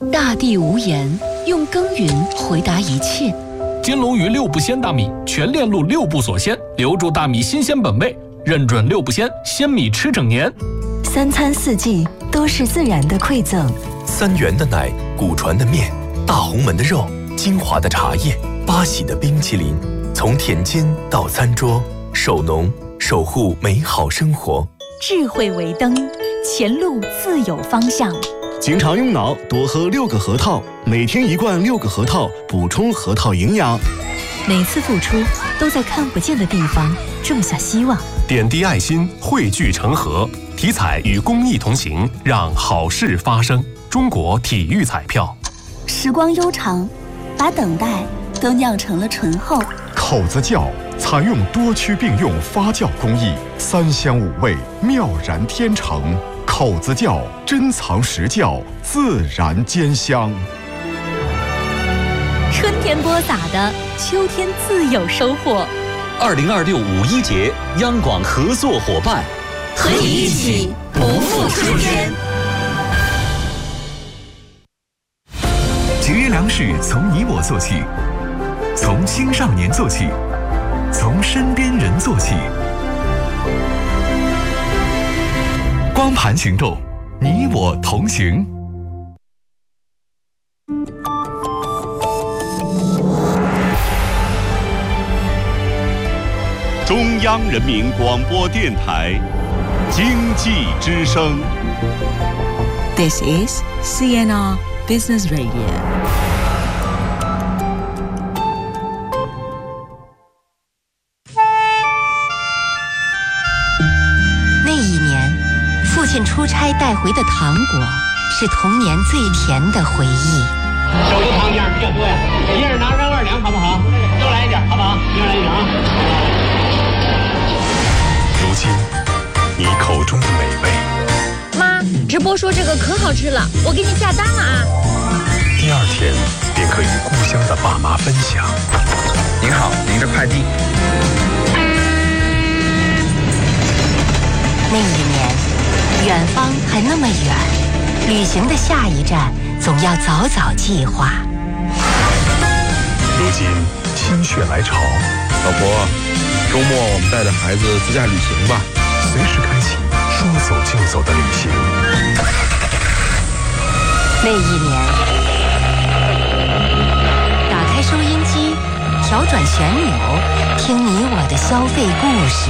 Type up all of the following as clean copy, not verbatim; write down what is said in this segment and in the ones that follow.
大地无言，用耕耘回答一切。 金龙鱼六不鲜大米，全链路六不锁鲜，留住大米新鲜本味，认准六不鲜，鲜米吃整年。 三餐四季都是自然的馈赠。 三元的奶，古传的面，大红门的肉，金华的茶叶，八喜的冰淇淋，从田间到餐桌，守农守护美好生活。 智慧为灯，前路自有方向。 经常用脑，多喝6个核桃，每天1罐6个核桃，补充核桃营养。 每次付出都在看不见的地方种下希望， 点滴爱心，汇聚成河。体彩与公益同行，让好事发生。中国体育彩票。 时光悠长，把等待都酿成了醇厚。 口子窖采用多区并用发酵工艺，3香5味，妙然天成。口子窖珍藏实窖，自然兼香。 春天播撒的，秋天自有收获。 2026五一节，央广合作伙伴， 和你一起不负春天。 节约粮食从你我做起，从青少年做起，从身边人做起。光盘行动，你我同行。 中央人民广播电台经济之声。 This is CNR Business Radio。 那一年，父亲出差带回的糖果是童年最甜的回忆。 手头糖样比较多呀，一人拿上2两好不好？多来一点好不好？一人来1两啊。 如今，你口中的美味， 妈，直播说这个可好吃了，我给你下单了啊。 第2天便可与故乡的爸妈分享。 您好，您的快递。 那一年，远方还那么远，旅行的下一站总要早早计划。 如今心血来潮， 老婆，周末我们带着孩子自驾旅行吧。 随时开启说走就走的旅行。 那一年，打开收音机，调转旋钮，听你我的消费故事。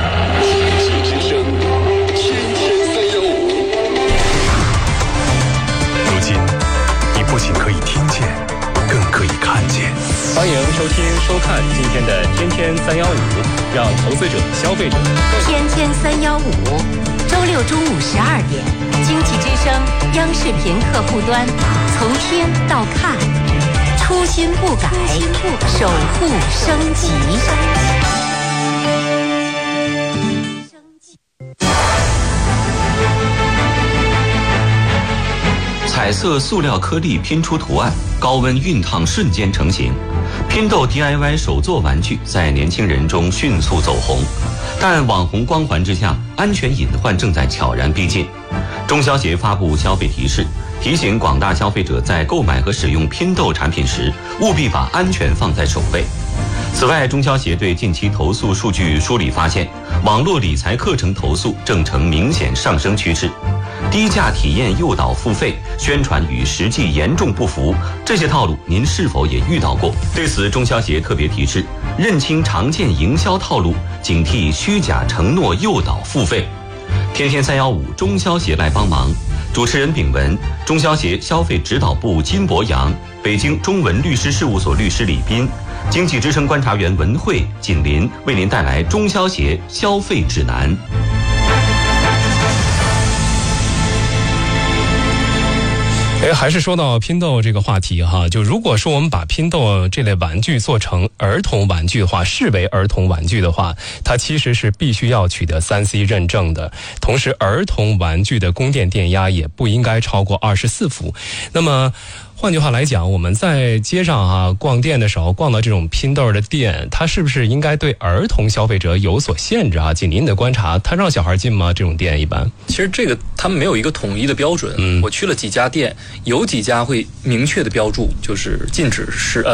如今，你不仅可以听见，更可以看见。 欢迎收听、收看今天的天天315，让投资者、消费者天天315，周六中午12点，经济之声央视频客户端，从听到看，初心不改，守护升级。 彩色塑料颗粒拼出图案，高温熨烫瞬间成型。拼豆 DIY 手作玩具在年轻人中迅速走红，但网红光环之下，安全隐患正在悄然逼近。中消协发布消费提示，提醒广大消费者在购买和使用拼豆产品时，务必把安全放在首位。此外，中消协对近期投诉数据梳理发现，网络理财课程投诉正呈明显上升趋势。低价体验诱导付费，宣传与实际严重不符，这些套路您是否也遇到过？对此，中消协特别提示：认清常见营销套路，警惕虚假承诺诱导付费。天天315，中消协来帮忙。主持人丙文，中消协消费指导部金博洋，北京中文律师事务所律师李斌，经济之声观察员文慧、锦林为您带来中消协消费指南。 还是说到拼豆这个话题哈，就如果说我们把拼豆这类玩具做成儿童玩具的话，视为儿童玩具的话，它其实是必须要取得3C 认证的。同时，儿童玩具的供电电压也不应该超过24伏。那么换句话来讲，我们在街上逛店的时候，逛到这种拼豆的店，它是不是应该对儿童消费者有所限制啊？仅您的观察，它让小孩进吗？这种店一般？ 其实这个他们没有一个统一的标准。我去了几家店，有几家会明确的标注，就是禁止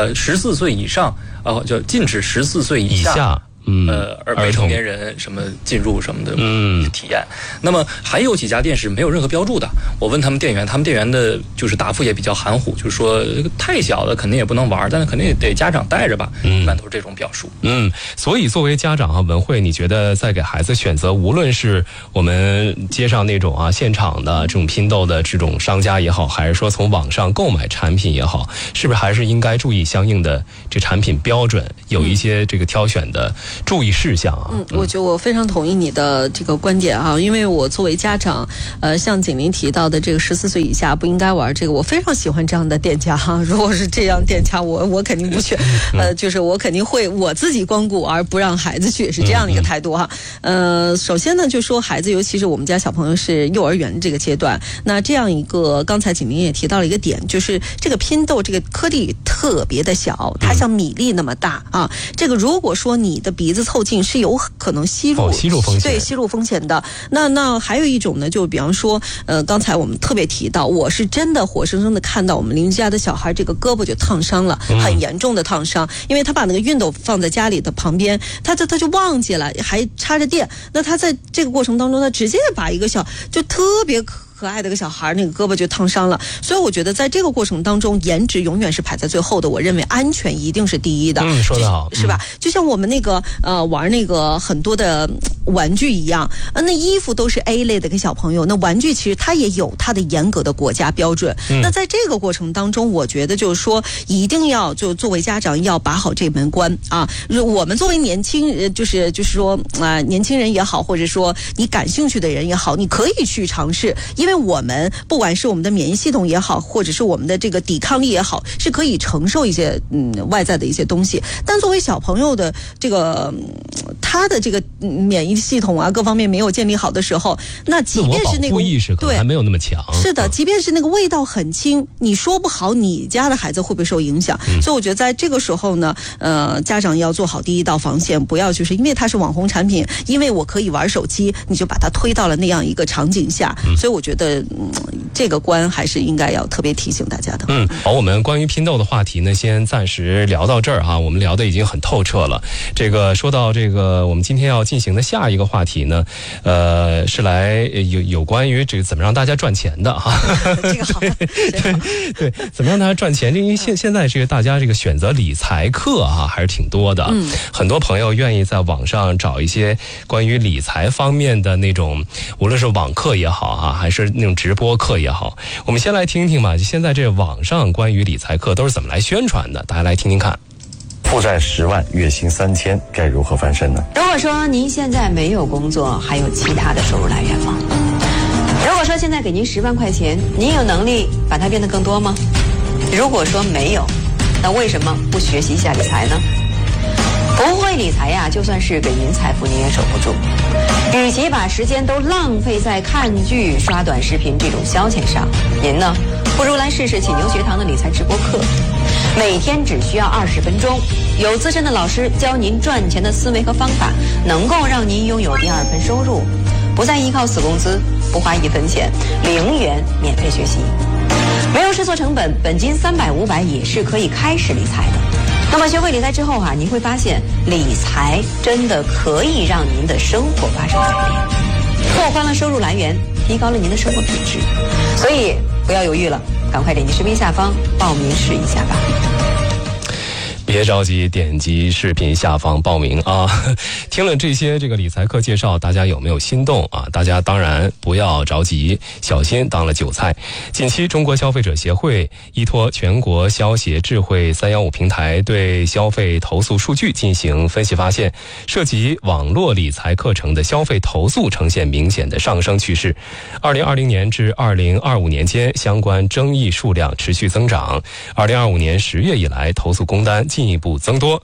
14岁以上，叫禁止14岁以下。未成年人什么进入什么的体验。那么还有几家店是没有任何标注的。我问他们店员的就是答复也比较含糊，就是说太小的肯定也不能玩，但是肯定也得家长带着吧。一般都是这种表述。 所以作为家长文慧，你觉得在给孩子选择，无论是我们街上那种现场的这种拼豆的这种商家也好，还是说从网上购买产品也好，是不是还是应该注意相应的这产品标准，有一些这个挑选的注意事项啊？ 我觉得我非常同意你的这个观点啊，因为我作为家长，像景林提到的这个14岁以下不应该玩这个，我非常喜欢这样的店家哈。如果是这样店家，我肯定不去，就是我肯定会我自己光顾而不让孩子去，是这样的一个态度哈。首先呢，就说孩子，尤其是我们家小朋友是幼儿园这个阶段，那这样一个，刚才景林也提到了一个点，就是这个拼豆这个颗粒特别的小，它像米粒那么大啊。这个如果说你的鼻子凑近是有可能吸入风险，对，吸入风险的。那还有一种呢，就比方说，刚才我们特别提到，我是真的活生生的看到我们邻居家的小孩这个胳膊就烫伤了，很严重的烫伤，因为他把那个熨斗放在家里的旁边，他就忘记了，还插着电。那他在这个过程当中，他直接把一个就特别可爱的一个小孩那个胳膊就烫伤了。所以我觉得在这个过程当中，颜值永远是排在最后的，我认为安全一定是第一的。 说得好， 是吧？就像我们那个玩那个很多的玩具一样，那衣服都是 A 类的给小朋友，那玩具其实它也有它的严格的国家标准。那在这个过程当中，我觉得就是说一定要就作为家长要把好这门关啊。我们作为年轻就是说年轻人也好，或者说你感兴趣的人也好，你可以去尝试，因为我们不管是我们的免疫系统也好，或者是我们的这个抵抗力也好，是可以承受一些外在的一些东西。但作为小朋友的这个他的这个免疫系统各方面没有建立好的时候，那即便是那个保护意识可能还没有那么强。 是的，即便是那个味道很轻，你说不好你家的孩子会不会受影响。所以我觉得在这个时候呢，家长要做好第一道防线，不要就是因为它是网红产品，因为我可以玩手机，你就把它推到了那样一个场景下。所以我觉得这个关还是应该要特别提醒大家的。 好，我们关于拼豆的话题呢，先暂时聊到这儿哈。我们聊的已经很透彻了。这个说到这个，我们今天要进行的下一个话题呢，是来有关于这个怎么让大家赚钱的哈。 这个好， 对，怎么让大家赚钱？因为现在这个大家这个选择理财课还是挺多的。很多朋友愿意在网上找一些关于理财方面的那种，无论是网课也好还是那种直播课也好，我们先来听听吧。现在这网上关于理财课都是怎么来宣传的？大家来听听看。 负债10万，月薪3000，该如何翻身呢？ 如果说您现在没有工作，还有其他的收入来源吗？如果说现在给您10万块钱，您有能力把它变得更多吗？如果说没有，那为什么不学习一下理财呢？不会理财呀，就算是给您财富，您也守不住。与其把时间都浪费在看剧、刷短视频这种消遣上，您呢，不如来试试启牛学堂的理财直播课。每天只需要20分钟，有资深的老师教您赚钱的思维和方法，能够让您拥有第2份收入，不再依靠死工资，不花1分钱，0元免费学习，没有试错成本，本金300、500也是可以开始理财的。那么学会理财之后您会发现理财真的可以让您的生活发生改变，拓宽了收入来源，提高了您的生活品质。所以不要犹豫了，赶快点击视频下方报名试一下吧。 别着急，点击视频下方报名啊！听了这些理财课介绍，大家有没有心动啊？大家当然不要着急，小心当了韭菜。近期，中国消费者协会依托全国消协智慧315平台对消费投诉数据进行分析，发现涉及网络理财课程的消费投诉呈现明显的上升趋势。2020年至2025年间，相关争议数量持续增长。2025年10月以来，投诉工单进一步增多。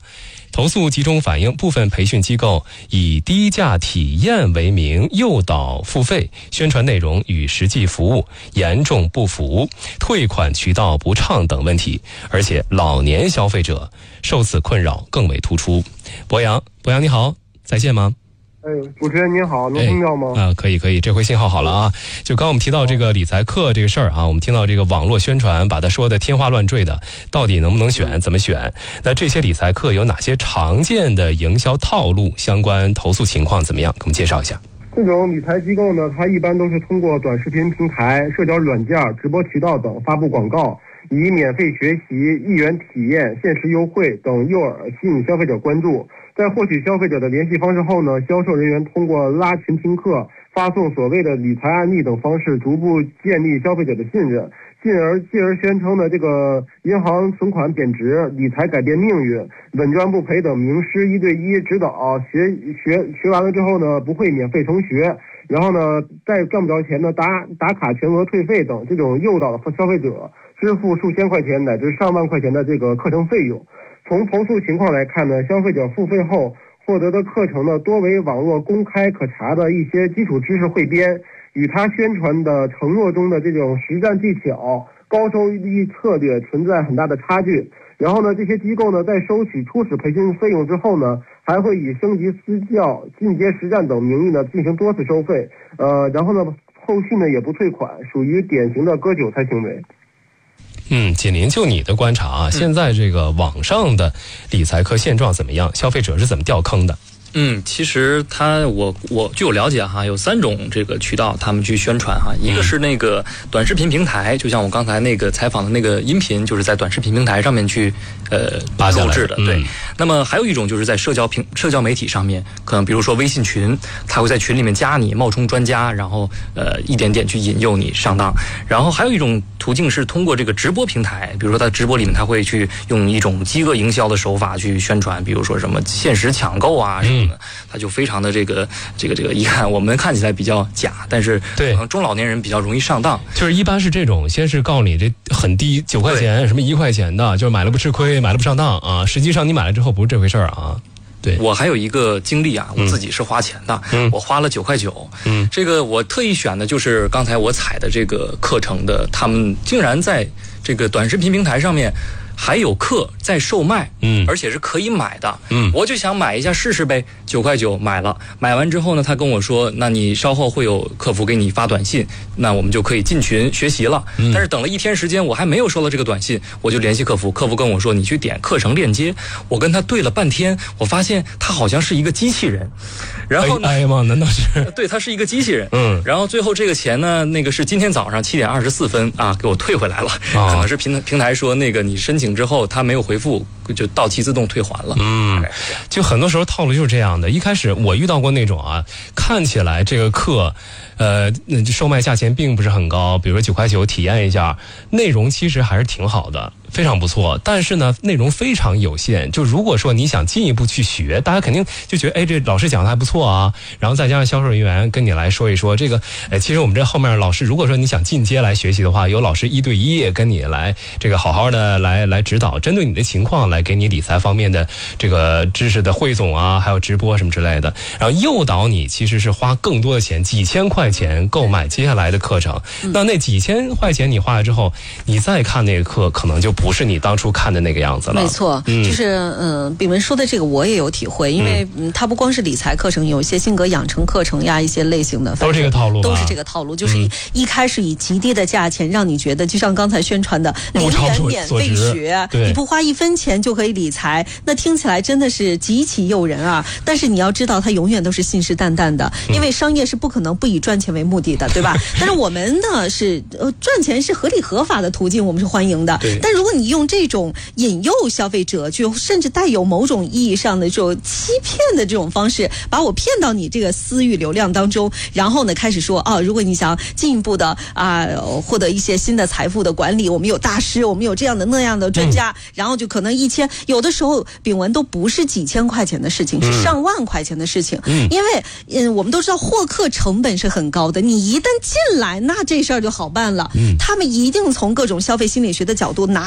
投诉集中反映部分培训机构以低价体验为名诱导付费，宣传内容与实际服务严重不符，退款渠道不畅等问题，而且老年消费者受此困扰更为突出。博洋你好，在线吗？ 主持人您好，能听到吗？ 可以，这回信号好了啊。就刚我们提到这个理财课这个事儿啊，我们听到这个网络宣传把它说的天花乱坠的，到底能不能选，怎么选？那这些理财课有哪些常见的营销套路？相关投诉情况怎么样？给我们介绍一下。 这种理财机构呢，它一般都是通过短视频平台、社交软件、直播渠道等发布广告，以免费学习、1元体验、限时优惠等诱饵吸引消费者关注。在获取消费者的联系方式后呢，销售人员通过拉群听课、发送所谓的理财案例等方式，逐步建立消费者的信任，进而宣称的这个银行存款贬值、理财改变命运、稳赚不赔等名师1对1指导，学完了之后呢，不会免费重学，然后呢，再赚不着钱呢，打卡全额退费等这种诱导消费者支付数千块钱乃至上万块钱的这个课程费用。从投诉情况来看呢，消费者付费后获得的课程呢，多为网络公开可查的一些基础知识汇编，与他宣传的承诺中的这种实战技巧、高收益策略存在很大的差距。然后呢，这些机构呢，在收取初始培训费用之后呢，还会以升级私教、进阶实战等名义呢，进行多次收费。然后呢，后续呢也不退款，属于典型的割韭菜行为。 锦麟，就你的观察啊，现在这个网上的理财课现状怎么样？消费者是怎么掉坑的？ 其实我据我了解哈，有3种这个渠道他们去宣传哈，一个是那个短视频平台，就像我刚才那个采访的那个音频，就是在短视频平台上面去录制的，对。那么还有一种就是在社交媒体上面，可能比如说微信群，他会在群里面加你，冒充专家，然后一点点去引诱你上当。然后还有一种途径是通过这个直播平台，比如说他直播里面他会去用一种饥饿营销的手法去宣传，比如说什么限时抢购啊什么的，他就非常的这个一看我们看起来比较假，但是可能中老年人比较容易上当。 就是一般是这种，先是告诉你这很低9块钱，什么1块钱的，就是买了不吃亏，买了不上当啊。实际上你买了之后不是这回事儿啊。对， 我还有一个经历啊，我自己是花钱的，我花了9块9，这个我特意选的就是刚才我采的这个课程的，他们竟然在这个短视频平台上面还有课在售卖，而且是可以买的，我就想买一下试试呗，9块9买了，买完之后呢，他跟我说，那你稍后会有客服给你发短信，那我们就可以进群学习了。但是等了1天时间，我还没有收到这个短信，我就联系客服，客服跟我说，你去点课程链接，我跟他对了半天，我发现他好像是一个机器人，然后呢 AI 吗？难道是？ 对，他是一个机器人，然后最后这个钱呢，那个是今天早上7点24分啊，给我退回来了，可能是平台说那个你申请之后他没有回复，就到期自动退还了。 就很多时候套路就是这样的。一开始我遇到过那种啊，看起来这个课售卖价钱并不是很高，比如说9块9体验一下，内容其实还是挺好的，非常不错，但是呢内容非常有限。就如果说你想进一步去学，大家肯定就觉得这老师讲的还不错啊，然后再加上销售人员跟你来说一说这个其实我们这后面老师，如果说你想进阶来学习的话，有老师1对1跟你来这个好好的来指导，针对你的情况来给你理财方面的这个知识的汇总啊，还有直播什么之类的，然后诱导你其实是花更多的钱，几千块钱购买接下来的课程。那几千块钱你花了之后，你再看那个课，可能就不是你当初看的那个样子了。 没错，就是炳文说的这个我也有体会，因为它不光是理财课程，有一些性格养成课程呀，一些类型的都是这个套路， 都是这个套路，就是一开始以极低的价钱让你觉得，就像刚才宣传的0元免费学，你不花1分钱就可以理财，那听起来真的是极其诱人啊！但是你要知道，它永远都是信誓旦旦的，因为商业是不可能不以赚钱为目的的，对吧？但是我们呢是赚钱是合理合法的途径，我们是欢迎的。但如果你用这种引诱消费者，就甚至带有某种意义上的这种欺骗的这种方式，把我骗到你这个私域流量当中，然后呢开始说如果你想进一步的获得一些新的财富的管理，我们有大师，我们有这样的那样的专家，然后就可能1000，有的时候炳文都不是几千块钱的事情，是上万块钱的事情。因为我们都知道获客成本是很高的，你一旦进来，那这事儿就好办了。他们一定从各种消费心理学的角度拿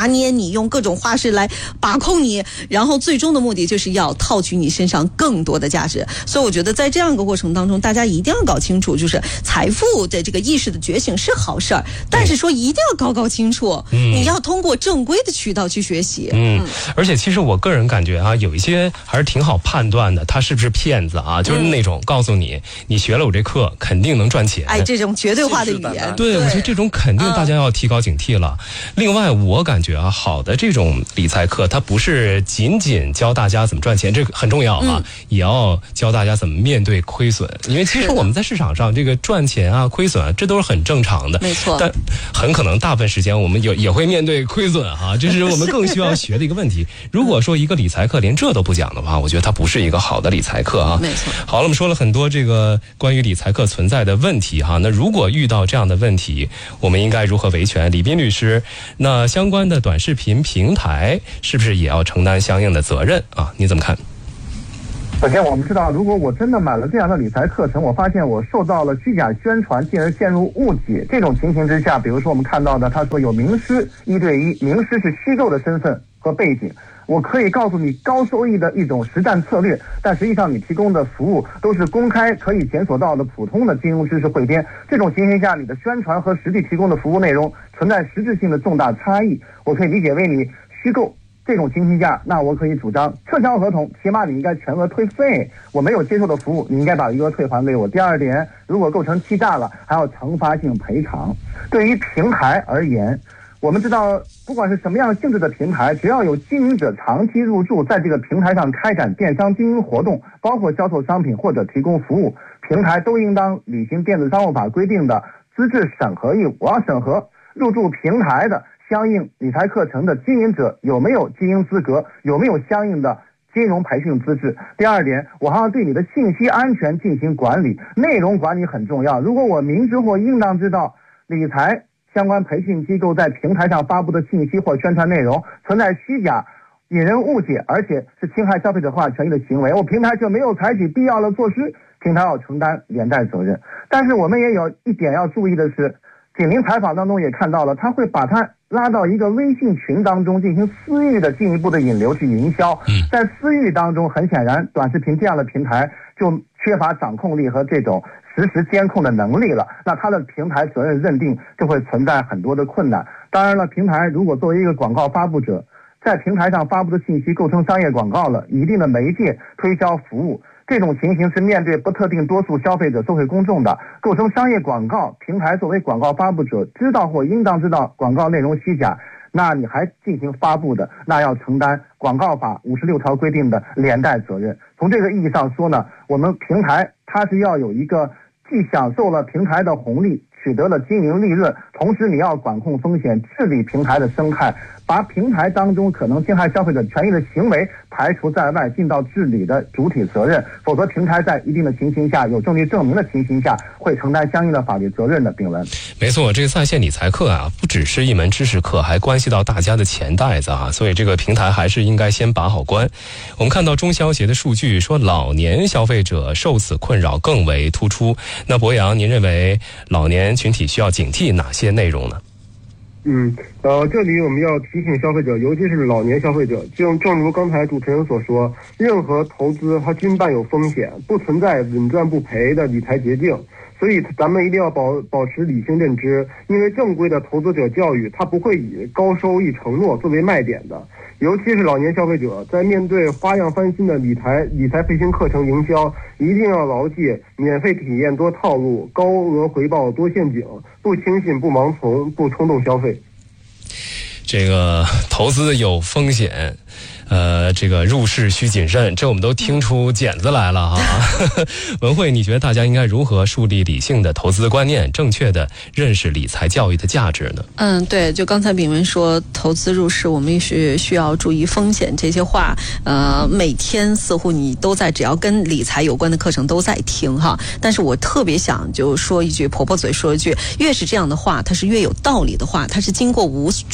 捏你，用各种话式来把控你，然后最终的目的就是要套取你身上更多的价值。所以我觉得在这样一个过程当中，大家一定要搞清楚，就是财富的这个意识的觉醒是好事儿，但是说一定要搞清楚，你要通过正规的渠道去学习。 而且其实我个人感觉啊，有一些还是挺好判断的，他是不是骗子啊？就是那种告诉你，你学了我这课肯定能赚钱， 这种绝对化的语言。 对，我觉得这种肯定大家要提高警惕了。另外，我感觉啊，好的这种理财课，它不是仅仅教大家怎么赚钱，这个很重要啊，也要教大家怎么面对亏损。因为其实我们在市场上这个赚钱啊、亏损啊，这都是很正常的。 没错。 但很可能大部分时间我们也会面对亏损啊，这是我们更需要学的一个问题。如果说一个理财课连这都不讲的话，我觉得它不是一个好的理财课啊。 没错。 好了，我们说了很多这个关于理财课存在的问题哈。那如果遇到这样的问题，我们应该如何维权？李斌律师，那相关的短视频平台是不是也要承担相应的责任啊？你怎么看？ 首先，我们知道，如果我真的买了这样的理财课程，我发现我受到了虚假宣传，进而陷入误解。这种情形之下，比如说我们看到的，他说有名师1对1，名师是虚构的身份和背景，我可以告诉你高收益的一种实战策略，但实际上你提供的服务都是公开可以检索到的普通的金融知识汇编。这种情形下，你的宣传和实际提供的服务内容存在实质性的重大差异，我可以理解为你虚构。这种情形下，那我可以主张撤销合同，起码你应该全额退费。我没有接受的服务，你应该把余额退还给我。第二点，如果构成欺诈了，还要惩罚性赔偿。对于平台而言，我们知道，不管是什么样性质的平台，只要有经营者长期入驻，在这个平台上开展电商经营活动，包括销售商品或者提供服务，平台都应当履行电子商务法规定的资质审核义务。我要审核入驻平台的相应理财课程的经营者有没有经营资格，有没有相应的金融培训资质。第二点，我还要对你的信息安全进行管理，内容管理很重要。如果我明知或应当知道理财相关培训机构在平台上发布的信息或宣传内容存在虚假、引人误解，而且是侵害消费者合法权益的行为，我平台就没有采取必要的措施，平台要承担连带责任。但是我们也有一点要注意的是，警铃采访当中也看到了，他会把他拉到一个微信群当中进行私域的进一步的引流去营销。在私域当中，很显然短视频这样的平台就缺乏掌控力和这种实时监控的能力了，那它的平台责任认定就会存在很多的困难。当然了，平台如果作为一个广告发布者，在平台上发布的信息构成商业广告了，一定的媒介推销服务，这种情形是面对不特定多数消费者社会公众的，构成商业广告，平台作为广告发布者知道或应当知道广告内容虚假，那你还进行发布的，那要承担广告法56条规定的连带责任。从这个意义上说呢，我们平台它是要有一个既享受了平台的红利，取得了经营利润，同时你要管控风险，治理平台的生态，把平台当中可能侵害消费者权益的行为排除在外，尽到治理的主体责任。否则平台在一定的情形下，有证据证明的情形下，会承担相应的法律责任的。炳文， 没错，这个在线理财课啊，不只是一门知识课，还关系到大家的钱袋子啊，所以这个平台还是应该先把好关。我们看到中消协的数据说，老年消费者受此困扰更为突出。那博洋，您认为老年群体需要警惕哪些内容呢？ 这里我们要提醒消费者，尤其是老年消费者，正如刚才主持人所说，任何投资它均伴有风险，不存在稳赚不赔的理财捷径，所以咱们一定要保持理性认知，因为正规的投资者教育它不会以高收益承诺作为卖点的，尤其是老年消费者在面对花样翻新的理财培训课程营销，一定要牢记免费体验多套路，高额回报多陷阱，不轻信不盲从，不冲动消费。 这个投资有风险，这个入市需谨慎，这我们都听出茧子来了哈。文慧，你觉得大家应该如何树立理性的投资观念，正确的认识理财教育的价值呢？ 对，就刚才炳文说，投资入市我们也是需要注意风险，这些话，每天似乎你都在，只要跟理财有关的课程都在听哈。但是我特别想就说一句，婆婆嘴说一句，越是这样的话，它是越有道理的话，它是经过无数次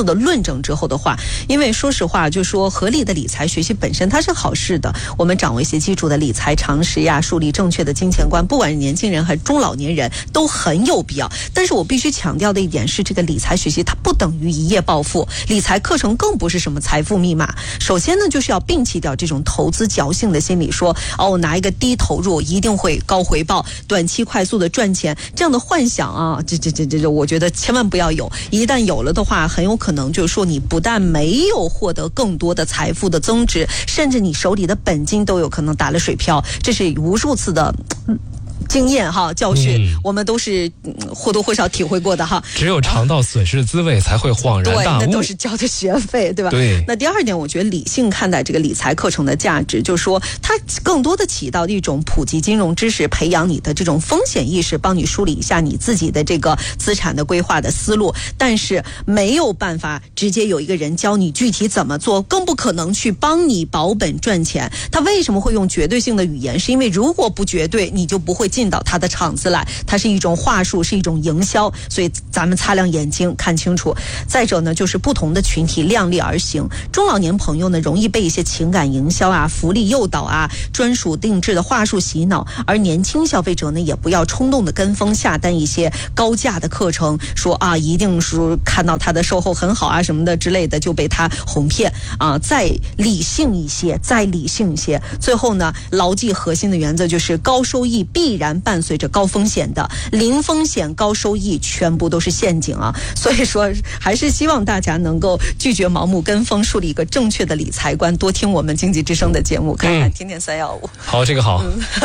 次的论证之后的话，因为说实话，就说合理的理财学习本身它是好事的，我们掌握一些基础的理财常识呀，树立正确的金钱观，不管是年轻人还是中老年人都很有必要。但是我必须强调的一点是，这个理财学习它不等于一夜暴富，理财课程更不是什么财富密码。首先呢，就是要摒弃掉这种投资侥幸的心理，说我拿一个低投入一定会高回报，短期快速的赚钱这样的幻想啊，这我觉得千万不要有。一旦有了的话，很有可能就是说你不但没有获得更多的财富的增值，甚至你手里的本金都有可能打了水漂。这是无数次的经验哈，教训，我们都是或多或少体会过的哈。 只有尝到损失的滋味，才会恍然大悟。 对，那都是交的学费，对吧？ 对。 那第二点，我觉得理性看待这个理财课程的价值，就是说它更多的起到一种普及金融知识，培养你的这种风险意识，帮你梳理一下你自己的这个资产的规划的思路。但是没有办法直接有一个人教你具体怎么做，更不可能去帮你保本赚钱。他为什么会用绝对性的语言？是因为如果不绝对，你就不会进到他的场子来，它是一种话术，是一种营销，所以咱们擦亮眼睛看清楚。再者呢，就是不同的群体量力而行，中老年朋友呢容易被一些情感营销啊、福利诱导啊、专属定制的话术洗脑，而年轻消费者呢也不要冲动的跟风下单一些高价的课程，说一定是看到他的售后很好啊什么的之类的就被他哄骗啊。再理性一些，最后呢，牢记核心的原则，就是高收益必然伴随着高风险的，零风险高收益全部都是陷阱啊！所以说，还是希望大家能够拒绝盲目跟风，树立一个正确的理财观，多听我们经济之声的节目，看看天天315。 好，这个好。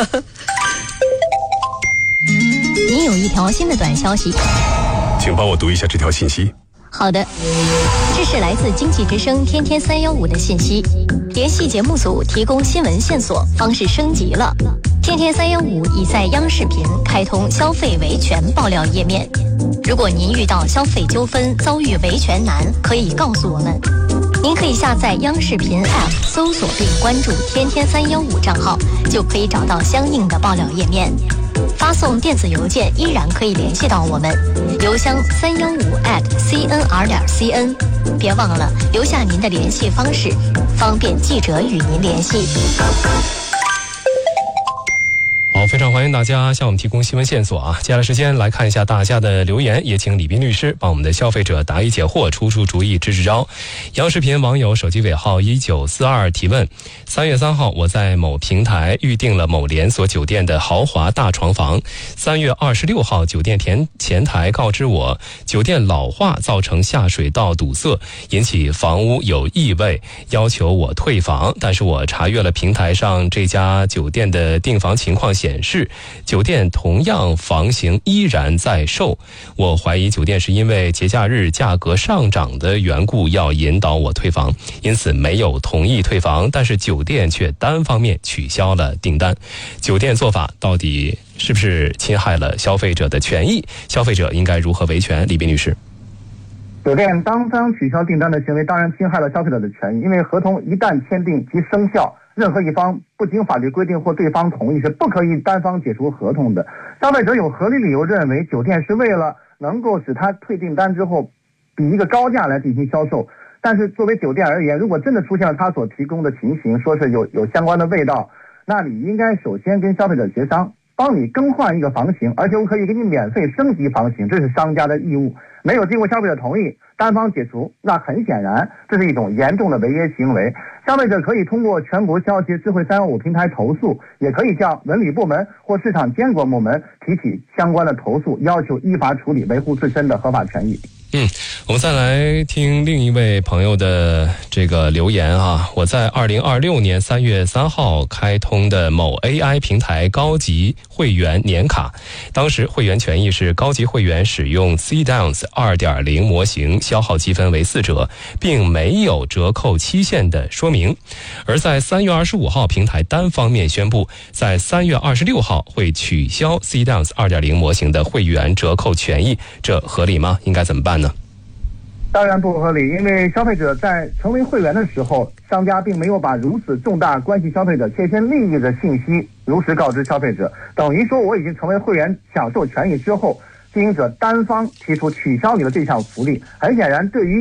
您有一条新的短消息， 请帮我读一下这条信息。 好的，这是来自经济之声天天315的信息。联系节目组提供新闻线索，方式升级了。天天315已在央视频开通消费维权爆料页面。如果您遇到消费纠纷，遭遇维权难，可以告诉我们。您可以下载央视频 App， 搜索并关注天天315账号，就可以找到相应的爆料页面。发送电子邮件依然可以联系到我们，邮箱315@cnr.cn。别忘了留下您的联系方式，方便记者与您联系。 好，非常欢迎大家向我们提供新闻线索啊！接下来时间来看一下大家的留言，也请李斌律师帮我们的消费者答疑解惑，出主意，支招。央视频网友手机尾号1942提问：3月3号，我在某平台预订了某连锁酒店的豪华大床房。3月26号，酒店前台告知我，酒店老化造成下水道堵塞，引起房屋有异味，要求我退房。但是我查阅了平台上这家酒店的订房情况显示，酒店同样房型依然在售。我怀疑酒店是因为节假日价格上涨的缘故要引导我退房，因此没有同意退房，但是酒店却单方面取消了订单。酒店做法到底是不是侵害了消费者的权益？消费者应该如何维权？李斌律师。 酒店单方取消订单的行为当然侵害了消费者的权益，因为合同一旦签订即生效，任何一方不经法律规定或对方同意是不可以单方解除合同的。消费者有合理理由认为酒店是为了能够使他退订单之后比一个高价来进行销售，但是作为酒店而言，如果真的出现了他所提供的情形，说是有相关的味道，那你应该首先跟消费者协商，帮你更换一个房型，而且我可以给你免费升级房型，这是商家的义务。没有经过消费者同意单方解除，那很显然这是一种严重的违约行为。消费者可以通过全国消协智慧315平台投诉，也可以向文旅部门或市场监管部门提起相关的投诉，要求依法处理，维护自身的合法权益。 我们再来听另一位朋友的这个留言啊。我在2026年3月3号开通的某 AI 平台高级会员年卡，当时会员权益是高级会员使用 CDANS 2.0 模型消耗积分为4折，并没有折扣期限的说明。而在3月25号，平台单方面宣布，在3月26号会取消 CDANS 2.0 模型的会员折扣权益，这合理吗？应该怎么办呢？ 当然不合理，因为消费者在成为会员的时候，商家并没有把如此重大关系消费者切身利益的信息如实告知消费者，等于说我已经成为会员享受权益之后，经营者单方提出取消你的这项福利，很显然对于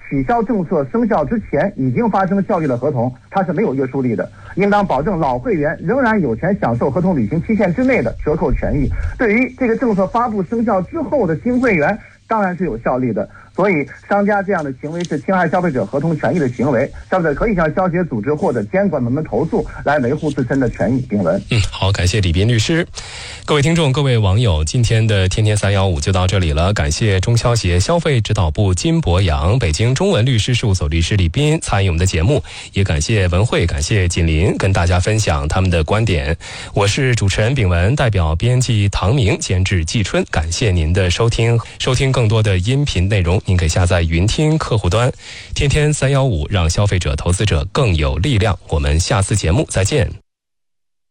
取消政策生效之前已经发生效力的合同，它是没有约束力的，应当保证老会员仍然有权享受合同履行期限之内的折扣权益。对于这个政策发布生效之后的新会员，当然是有效力的。所以商家这样的行为是侵害消费者合同权益的行为，消费者可以向消协组织或者监管部门投诉，来维护自身的权益。丙文。 好，感谢李斌律师。各位听众，各位网友，今天的天天315就到这里了。感谢中消协消费指导部金博洋、北京中文律师事务所律师李斌参与我们的节目，也感谢文慧，感谢锦林跟大家分享他们的观点。我是主持人丙文，代表编辑唐明，监制季春，感谢您的收听。收听更多的音频内容，您可以下载云听客户端。天天315，让消费者投资者更有力量。我们下次节目再见。